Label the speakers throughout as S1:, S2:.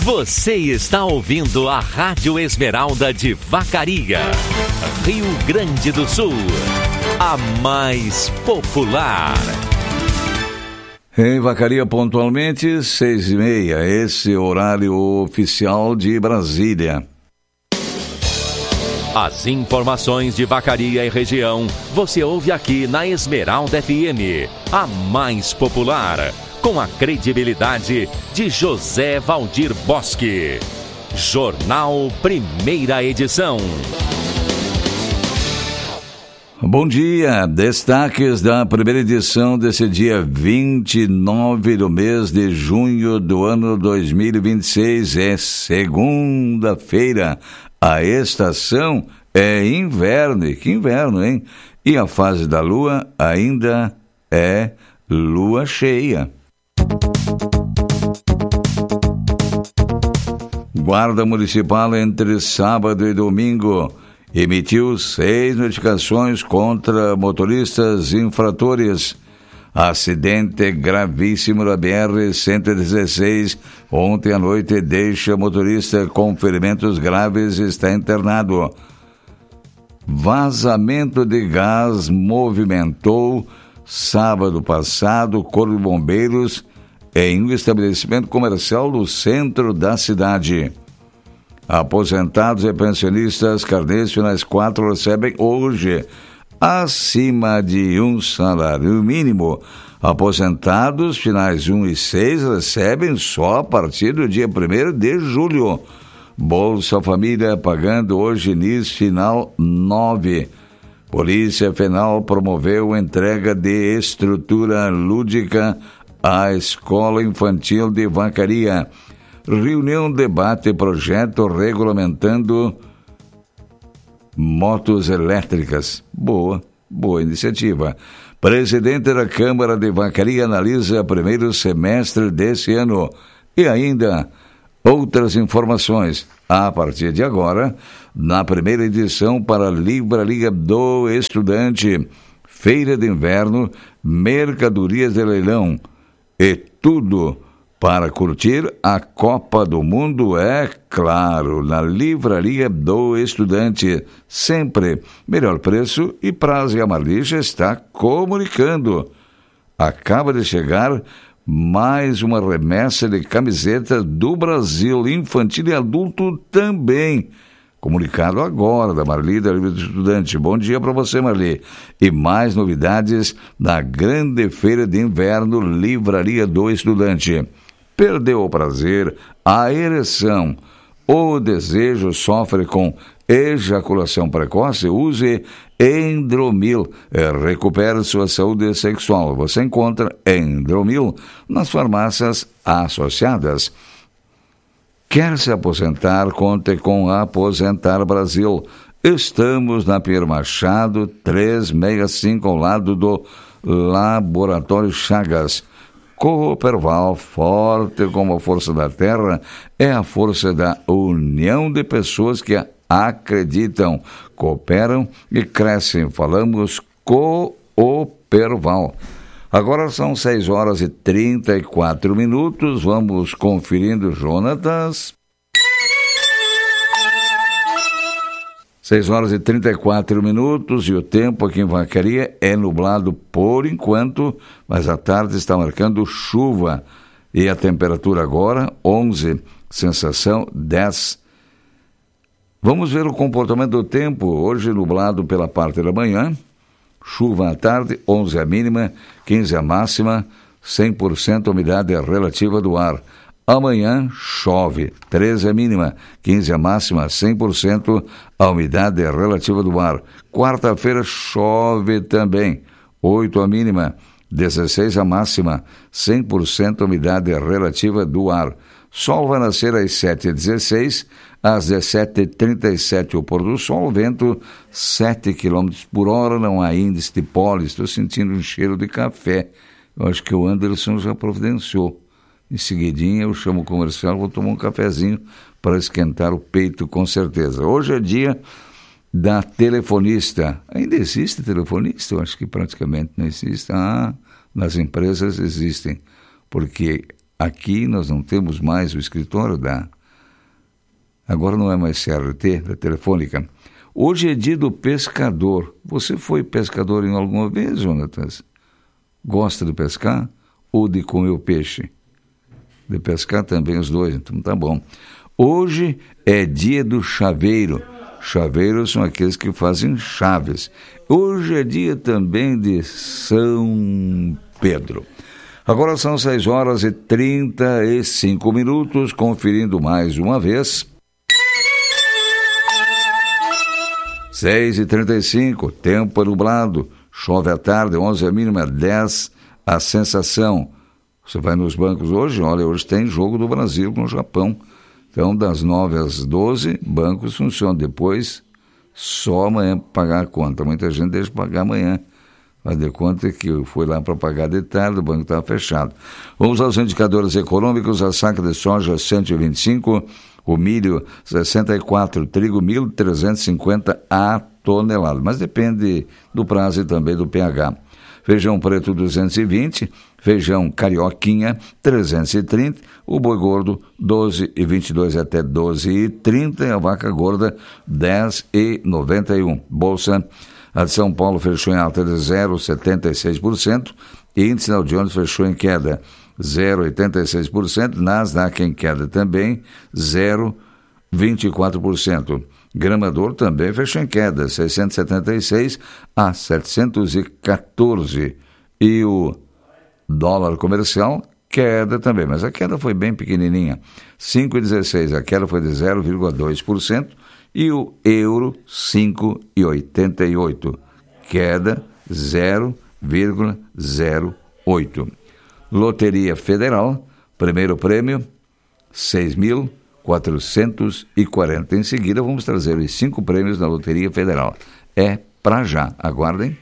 S1: Você está ouvindo a Rádio Esmeralda de Vacaria, Rio Grande do Sul, a mais popular.
S2: Em Vacaria, pontualmente, 6h30, esse horário oficial de Brasília.
S1: As informações de Vacaria e região, você ouve aqui na Esmeralda FM, a mais popular, com a credibilidade de José Valdir Bosque. Jornal Primeira Edição.
S2: Bom dia, destaques da primeira edição desse dia 29 do mês de junho do ano 2026, é segunda-feira, a estação é inverno, e que inverno, hein? E a fase da lua ainda é lua cheia. Guarda Municipal entre sábado e domingo emitiu 6 notificações contra motoristas infratores. Acidente gravíssimo da BR-116 ontem à noite deixa motorista com ferimentos graves e está internado. Vazamento de gás movimentou sábado passado o Corpo de Bombeiros em um estabelecimento comercial no centro da cidade. Aposentados e pensionistas carnês finais 4 recebem hoje acima de um salário mínimo. Aposentados finais 1 e 6 recebem só a partir do dia 1º de julho. Bolsa Família pagando hoje início final 9. Polícia Federal promoveu entrega de estrutura lúdica à Escola Infantil de Vacaria. Reunião debate projeto regulamentando motos elétricas. Boa iniciativa. Presidente da Câmara de Vacaria analisa primeiro semestre desse ano. E ainda outras informações a partir de agora, na primeira edição para a Livraria do Estudante, Feira de Inverno, mercadorias de leilão e tudo para curtir a Copa do Mundo, é claro, na Livraria do Estudante. Sempre melhor preço e prazo. E a Marli já está comunicando. Acaba de chegar mais uma remessa de camisetas do Brasil, infantil e adulto também. Comunicado agora da Marli, da Livraria do Estudante. Bom dia para você, Marli. E mais novidades na grande feira de inverno, Livraria do Estudante. Perdeu o prazer, a ereção, o desejo, sofre com ejaculação precoce? Use Endromil. Recupere sua saúde sexual. Você encontra Endromil nas farmácias associadas. Quer se aposentar? Conte com Aposentar Brasil. Estamos na Pierre Machado 365, ao lado do Laboratório Chagas. Cooperval, forte como a força da terra, é a força da união de pessoas que acreditam, cooperam e crescem. Falamos Cooperval. Agora são 6h34. Vamos conferindo, Jonatas. 6h34 e o tempo aqui em Vacaria é nublado por enquanto, mas à tarde está marcando chuva. E a temperatura agora 11, sensação 10. Vamos ver o comportamento do tempo. Hoje nublado pela parte da manhã, chuva à tarde, 11 a mínima, 15 a máxima, 100% umidade relativa do ar. Amanhã chove, 13 a mínima, 15 a máxima, 100% a umidade relativa do ar. Quarta-feira chove também, 8 a mínima, 16 a máxima, 100% a umidade relativa do ar. Sol vai nascer às 7h16, às 17h37 o pôr do sol, vento 7 km por hora, não há índice de pólen, estou sentindo um cheiro de café. Eu acho que o Anderson já providenciou. Em seguidinha eu chamo o comercial, vou tomar um cafezinho para esquentar o peito com certeza. Hoje é dia da telefonista. Ainda existe telefonista? Eu acho que praticamente não existe. Nas empresas existem, porque aqui nós não temos mais o escritório agora não é mais CRT, da Telefônica. Hoje é dia do pescador. Você foi pescador em alguma vez, Jonatas? Gosta de pescar ou de comer o peixe? De pescar também os dois, então tá bom. Hoje é dia do chaveiro. Chaveiros são aqueles que fazem chaves. Hoje é dia também de São Pedro. Agora são 6h35, conferindo mais uma vez. 6h35, tempo nublado, chove à tarde, 11 a mínima, 10 a sensação. Você vai nos bancos hoje, olha, hoje tem jogo do Brasil com o Japão. Então, das 9 às 12, bancos funcionam. Depois, só amanhã para pagar a conta. Muita gente deixa de pagar amanhã. Faz de conta que foi lá para pagar de tarde, o banco estava fechado. Vamos aos indicadores econômicos. A saca de soja, 125, o milho, 64, o trigo, 1.350 a tonelada. Mas depende do prazo e também do pH. Feijão preto, 220, feijão carioquinha, 330, o boi gordo, 12,22 até 12,30, e a vaca gorda, 10,91. Bolsa, a de São Paulo fechou em alta de 0,76%, e índice Dow Jones fechou em queda, 0,86%, Nasdaq em queda também, 0,24%. Gramador também fechou em queda, 676 a 714. E o dólar comercial, queda também, mas a queda foi bem pequenininha, 5,16, a queda foi de 0,2%, e o euro, 5,88, queda 0,08. Loteria Federal, primeiro prêmio, 6.440. Em seguida, vamos trazer os 5 prêmios da Loteria Federal. É pra já. Aguardem.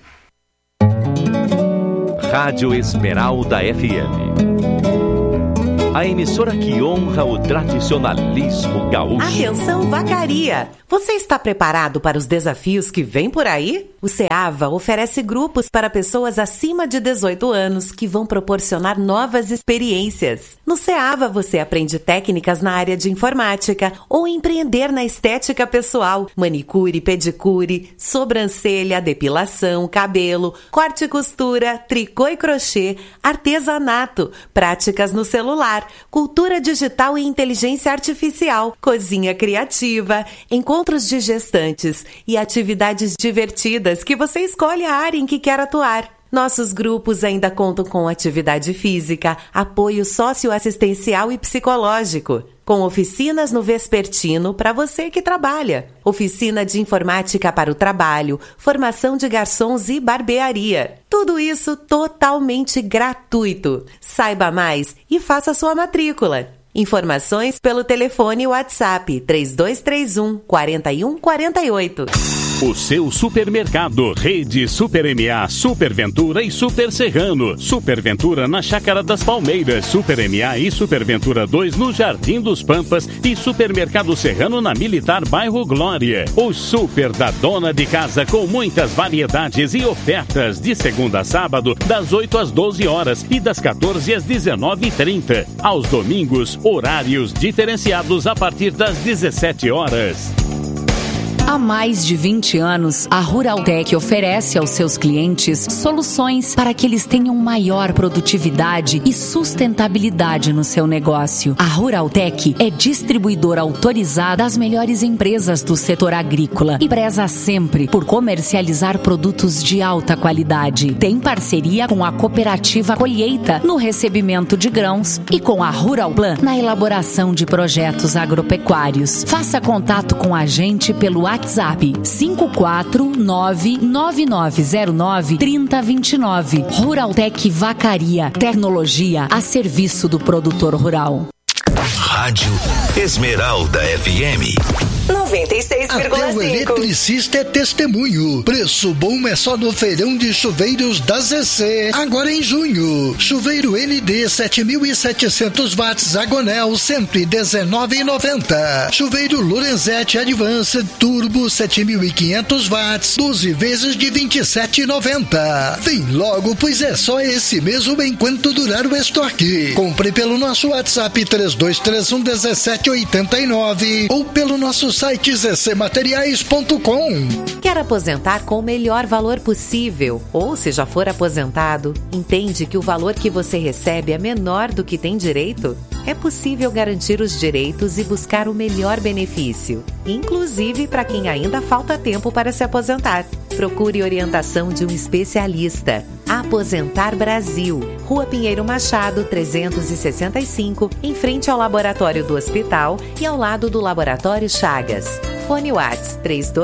S1: Rádio Esmeralda FM. A emissora que honra o tradicionalismo gaúcho.
S3: Atenção, vacaria! Você está preparado para os desafios que vêm por aí? O CEAVA oferece grupos para pessoas acima de 18 anos que vão proporcionar novas experiências. No CEAVA você aprende técnicas na área de informática ou empreender na estética pessoal, manicure, pedicure, sobrancelha, depilação, cabelo, corte e costura, tricô e crochê, artesanato, práticas no celular, cultura digital e inteligência artificial, cozinha criativa, encontros de gestantes e atividades divertidas que você escolhe a área em que quer atuar. Nossos grupos ainda contam com atividade física, apoio socioassistencial e psicológico, com oficinas no vespertino para você que trabalha, oficina de informática para o trabalho, formação de garçons e barbearia. Tudo isso totalmente gratuito. Saiba mais e faça sua matrícula. Informações pelo telefone WhatsApp 3231-4148.
S4: O seu supermercado, Rede Super MA, Super Ventura e Super Serrano. Super Ventura na Chácara das Palmeiras, Super MA e Super Ventura 2 no Jardim dos Pampas e Supermercado Serrano na Militar Bairro Glória. O Super da Dona de Casa com muitas variedades e ofertas de segunda a sábado das 8 às 12 horas e das 14 às 19h30. Aos domingos, horários diferenciados a partir das 17 horas.
S5: Há mais de 20 anos, a Ruraltec oferece aos seus clientes soluções para que eles tenham maior produtividade e sustentabilidade no seu negócio. A Ruraltec é distribuidora autorizada das melhores empresas do setor agrícola e preza sempre por comercializar produtos de alta qualidade. Tem parceria com a Cooperativa Colheita no recebimento de grãos e com a Ruralplan na elaboração de projetos agropecuários. Faça contato com a gente pelo WhatsApp 54999093029. Ruraltec Vacaria, tecnologia a serviço do produtor rural.
S6: Rádio Esmeralda FM. 96,5.
S7: Até o eletricista é testemunho. Preço bom é só no feirão de chuveiros da ZC. Agora em junho. Chuveiro ND 7.700 watts Agonel 119,90. Chuveiro Lorenzetti Advanced Turbo 7.500 watts 12 vezes de 27,90. Vem logo, pois é só esse mesmo enquanto durar o estoque. Compre pelo nosso WhatsApp 3231-1789 ou pelo nosso site zcmateriais.com.
S3: Quer aposentar com o melhor valor possível? Ou, se já for aposentado, entende que o valor que você recebe é menor do que tem direito? É possível garantir os direitos e buscar o melhor benefício, inclusive para quem ainda falta tempo para se aposentar. Procure orientação de um especialista. Aposentar Brasil, Rua Pinheiro Machado, 365, em frente ao laboratório do hospital e ao lado do Laboratório Chagas. Fone Whats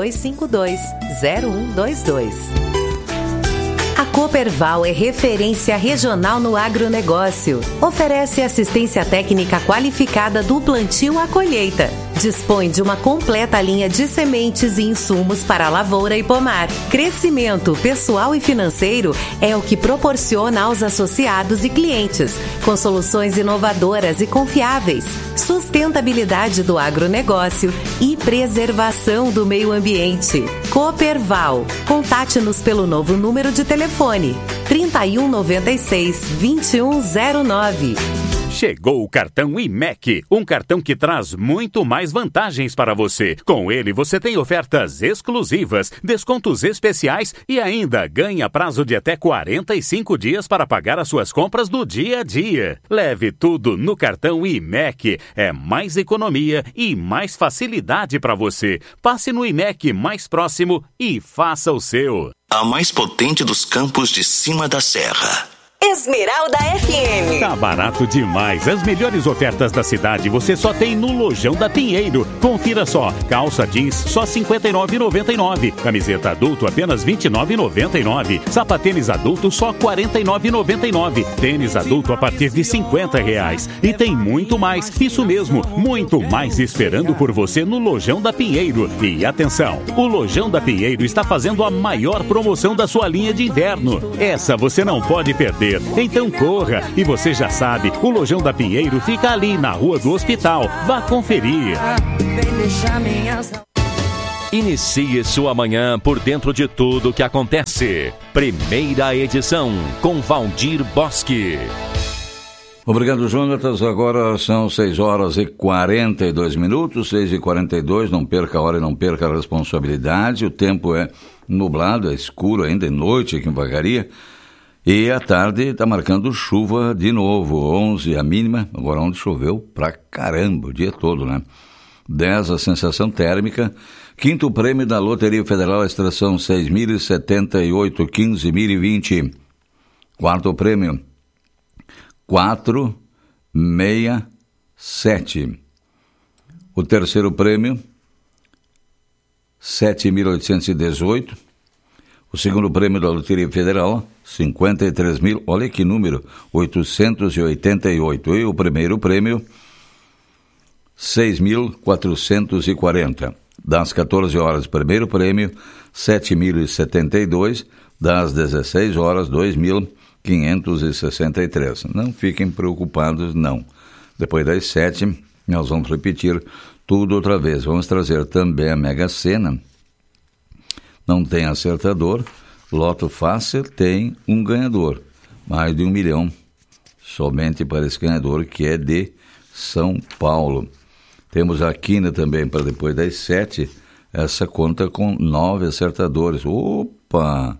S3: 3252-0122. A Cooperval é referência regional no agronegócio. Oferece assistência técnica qualificada do plantio à colheita. Dispõe de uma completa linha de sementes e insumos para lavoura e pomar. Crescimento pessoal e financeiro é o que proporciona aos associados e clientes, com soluções inovadoras e confiáveis, sustentabilidade do agronegócio e preservação do meio ambiente. Cooperval. Contate-nos pelo novo número de telefone 3196-2109.
S4: Chegou o cartão IMEC, um cartão que traz muito mais vantagens para você. Com ele, você tem ofertas exclusivas, descontos especiais e ainda ganha prazo de até 45 dias para pagar as suas compras do dia a dia. Leve tudo no cartão IMEC. É mais economia e mais facilidade para você. Passe no IMEC mais próximo e faça o seu.
S8: A mais potente dos campos de cima da serra.
S6: Esmeralda FM.
S4: Tá barato demais. As melhores ofertas da cidade você só tem no Lojão da Pinheiro. Confira só. Calça jeans só R$ 59,99. Camiseta adulto apenas R$ 29,99. Sapatênis adulto só R$ 49,99. Tênis adulto a partir de R$ 50. E tem muito mais. Isso mesmo, muito mais esperando por você no Lojão da Pinheiro. E atenção, o Lojão da Pinheiro está fazendo a maior promoção da sua linha de inverno. Essa você não pode perder. Então corra, e você já sabe, o Lojão da Pinheiro fica ali na Rua do Hospital. Vá conferir.
S1: Inicie sua manhã por dentro de tudo que acontece. Primeira edição com Valdir Bosque.
S2: Obrigado, Jonatas. Agora são 6h42, 6h42. Não perca a hora e não perca a responsabilidade. O tempo é nublado, é escuro ainda, é noite aqui em Vacaria. E à tarde está marcando chuva de novo, 11 a mínima, agora onde choveu pra caramba o dia todo, né? 10 a sensação térmica, quinto prêmio da Loteria Federal, extração 6.078, 15.020, quarto prêmio 467, o terceiro prêmio 7.818, o segundo prêmio da Loteria Federal, 53.000, olha que número, 888. E o primeiro prêmio, 6.440. Das 14 horas, primeiro prêmio, 7.072. Das 16 horas, 2.563. Não fiquem preocupados, não. Depois das 7, nós vamos repetir tudo outra vez. Vamos trazer também a Mega Sena. Não tem acertador, Loto Fácil tem um ganhador, mais de 1 milhão, somente para esse ganhador que é de São Paulo. Temos a Quina também para depois das 7, essa conta com 9 acertadores. Opa!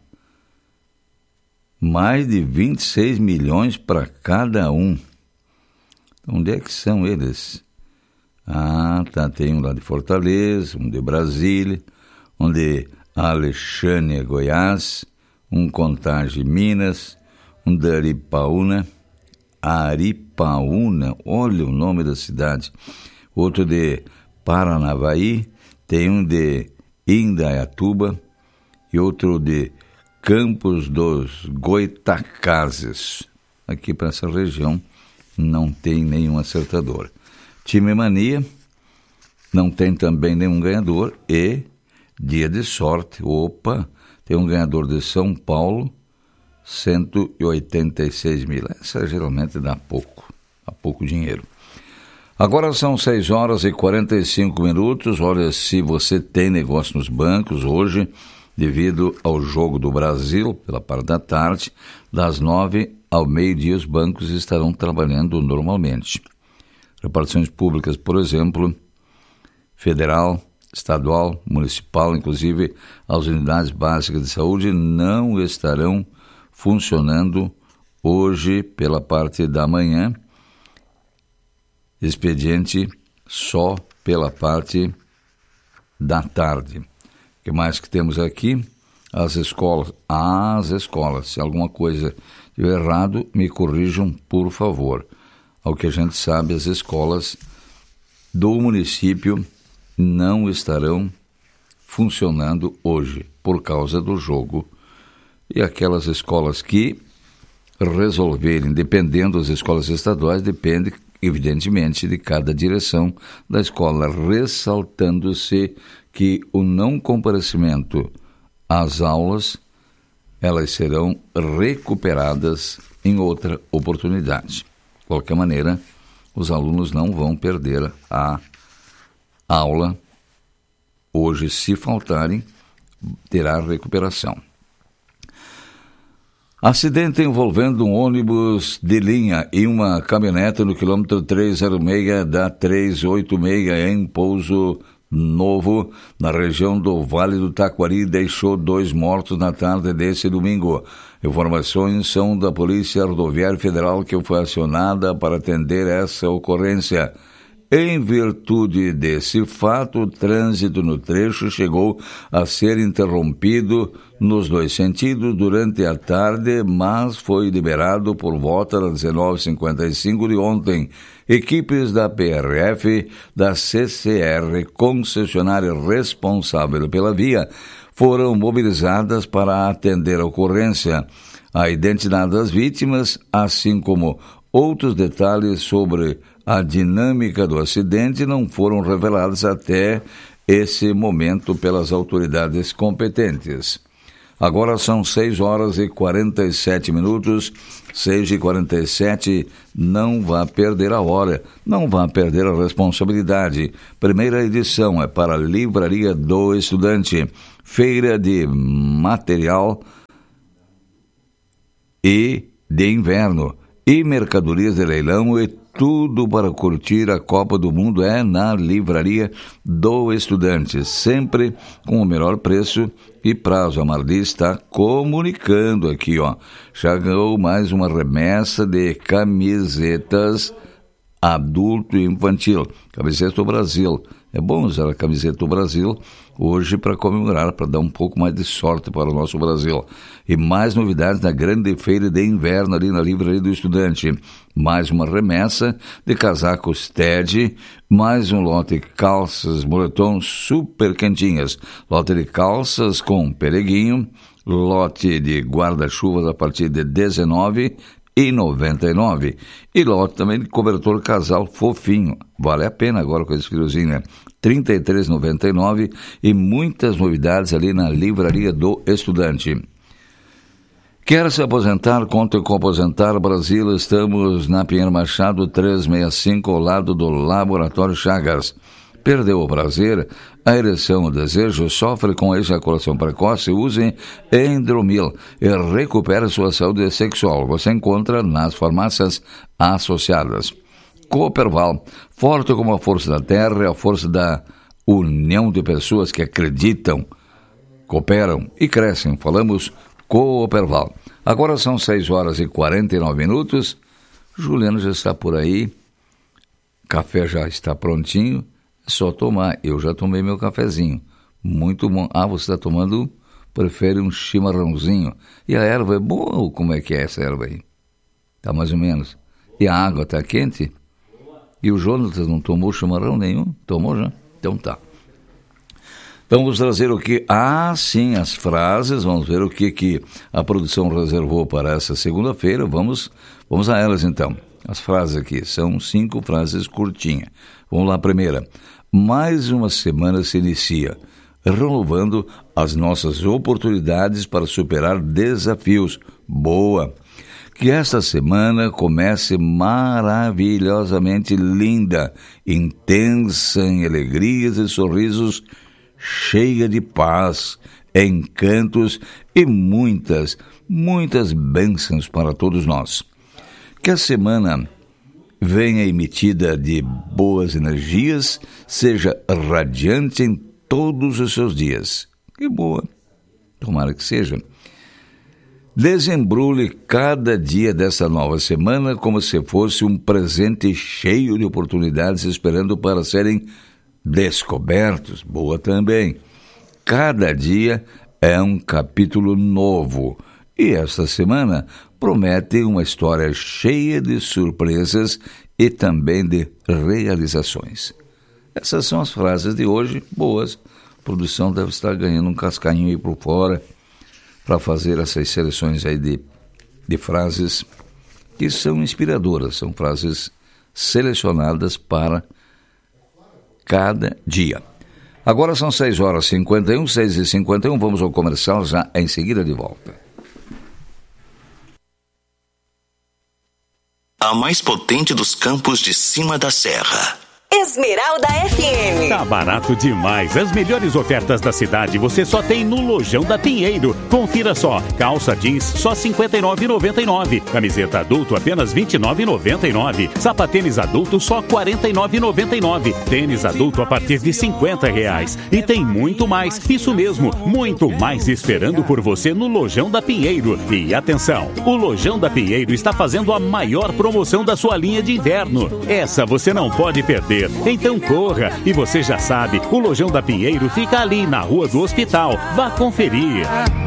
S2: Mais de 26 milhões para cada um. Onde é que são eles? Ah, tá, tem um lá de Fortaleza, um de Brasília, um de Alexandria, Goiás, um Contagem, Minas, um de Aripaúna, olha o nome da cidade, outro de Paranavaí, tem um de Indaiatuba e outro de Campos dos Goitacazes. Aqui para essa região não tem nenhum acertador. Time Mania, não tem também nenhum ganhador e dia de sorte. Opa, tem um ganhador de São Paulo, 186 mil. Essa geralmente dá pouco dinheiro. Agora são 6 horas e 45 minutos. Olha, se você tem negócio nos bancos hoje, devido ao jogo do Brasil, pela parte da tarde, das 9 ao meio-dia os bancos estarão trabalhando normalmente. Repartições públicas, por exemplo, federal, estadual, municipal, inclusive as unidades básicas de saúde não estarão funcionando hoje pela parte da manhã, expediente só pela parte da tarde. O que mais que temos aqui? As escolas. Se alguma coisa estiver errado, me corrijam, por favor. Ao que a gente sabe, as escolas do município não estarão funcionando hoje por causa do jogo. E aquelas escolas que resolverem, dependendo das escolas estaduais, depende evidentemente de cada direção da escola, ressaltando-se que o não comparecimento às aulas, elas serão recuperadas em outra oportunidade. De qualquer maneira, os alunos não vão perder a aula. Hoje, se faltarem, terá recuperação. Acidente envolvendo um ônibus de linha e uma caminhonete no quilômetro 306 da 386 em Pouso Novo, na região do Vale do Taquari, deixou 2 mortos na tarde desse domingo. Informações são da Polícia Rodoviária Federal, que foi acionada para atender essa ocorrência. Em virtude desse fato, o trânsito no trecho chegou a ser interrompido nos 2 sentidos durante a tarde, mas foi liberado por volta das 19h55 de ontem. Equipes da PRF, da CCR, concessionária responsável pela via, foram mobilizadas para atender a ocorrência. A identidade das vítimas, assim como outros detalhes sobre a dinâmica do acidente, não foram revelados até esse momento pelas autoridades competentes. Agora são 6 horas e 47 minutos, 6h47, não vá perder a hora, não vá perder a responsabilidade. Primeira edição é para a Livraria do Estudante, feira de material e de inverno, e mercadorias de leilão e tudo para curtir a Copa do Mundo é na Livraria do Estudante, sempre com o melhor preço e prazo. A Marli está comunicando aqui, ó. Chegou mais uma remessa de camisetas adulto e infantil. Camiseta do Brasil. É bom usar a camiseta do Brasil hoje para comemorar, para dar um pouco mais de sorte para o nosso Brasil. E mais novidades na grande feira de inverno ali na Livraria do Estudante. Mais uma remessa de casacos TED, mais um lote de calças moletom super quentinhas. Lote de calças com pereguinho, lote de guarda-chuvas a partir de R$19,99. E lote também de cobertor casal fofinho. Vale a pena agora com esse friozinho, né? R$33,99 e muitas novidades ali na Livraria do Estudante. Quer se aposentar? Conte com Aposentar Brasil. Estamos na Pinheiro Machado 365, ao lado do Laboratório Chagas. Perdeu o prazer, a ereção, o desejo, sofre com ejaculação precoce? Use Endromil e recupere sua saúde sexual. Você encontra nas farmácias associadas. Cooperval, forte como a força da terra, a força da união de pessoas que acreditam, cooperam e crescem. Falamos Cooperval. Agora são 6 horas e 49 minutos. Juliano já está por aí. Café já está prontinho. É só tomar. Eu já tomei meu cafezinho. Muito bom. Ah, você está tomando? Prefere um chimarrãozinho. E a erva é boa ou como é que é essa erva aí? Tá mais ou menos. E a água está quente? E o Jonatas não tomou chimarrão nenhum? Tomou já? Então tá. Então vamos trazer o que... Ah, sim, as frases. Vamos ver o que a produção reservou para essa segunda-feira. Vamos a elas então. As frases aqui são 5 frases curtinhas. Vamos lá, primeira. Mais uma semana se inicia, renovando as nossas oportunidades para superar desafios. Boa! Que esta semana comece maravilhosamente linda, intensa em alegrias e sorrisos, cheia de paz, encantos e muitas bênçãos para todos nós. Que a semana venha emitida de boas energias, seja radiante em todos os seus dias. Que boa! Tomara que seja. Desembrulhe cada dia dessa nova semana como se fosse um presente cheio de oportunidades esperando para serem descobertos. Boa também. Cada dia é um capítulo novo e esta semana promete uma história cheia de surpresas e também de realizações. Essas são as frases de hoje, boas. A produção deve estar ganhando um cascainho aí por fora para fazer essas seleções aí de frases que são inspiradoras, são frases selecionadas para cada dia. Agora são 6h51, 6h51, vamos ao comercial, já em seguida de volta.
S8: A mais potente dos campos de cima da serra.
S6: Esmeralda FM.
S4: Tá barato demais. As melhores ofertas da cidade você só tem no Lojão da Pinheiro. Confira só. Calça jeans só R$ 59,99. Camiseta adulto apenas R$ 29,99. Sapatênis adulto só R$ 49,99. Tênis adulto a partir de R$ 50. E tem muito mais. Isso mesmo, muito mais esperando por você no Lojão da Pinheiro. E atenção, o Lojão da Pinheiro está fazendo a maior promoção da sua linha de inverno. Essa você não pode perder. Então corra, e você já sabe, o Lojão da Pinheiro fica ali na Rua do Hospital. Vá conferir.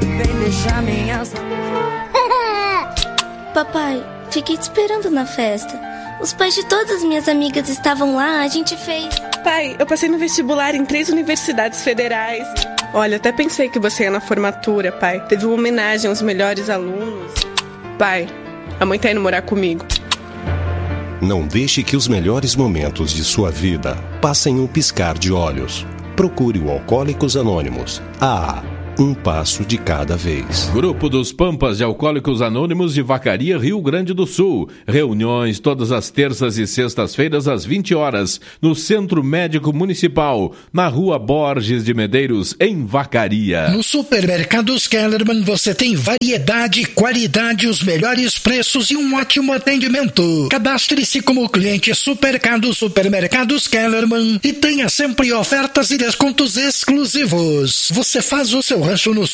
S9: Papai, fiquei te esperando na festa. Os pais de todas as minhas amigas estavam lá, a gente fez...
S10: Pai, eu passei no vestibular em 3 universidades federais. Olha, até pensei que você ia na formatura, pai. Teve uma homenagem aos melhores alunos. Pai, a mãe tá indo morar comigo.
S11: Não deixe que os melhores momentos de sua vida passem um piscar de olhos. Procure o Alcoólicos Anônimos. Um passo de cada vez.
S12: Grupo dos Pampas de Alcoólicos Anônimos de Vacaria, Rio Grande do Sul. Reuniões todas as terças e sextas-feiras às 20 horas no Centro Médico Municipal, na Rua Borges de Medeiros, em Vacaria.
S7: No Supermercados Kellerman você tem variedade, qualidade, os melhores preços e um ótimo atendimento. Cadastre-se como cliente Supermercados Kellerman e tenha sempre ofertas e descontos exclusivos. Você faz o seu rancho no